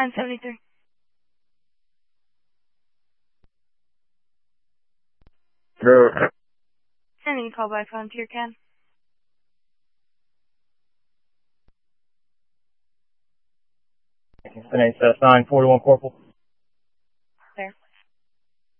973. Sending a call back on to your CAD. Sign 41 Corporal.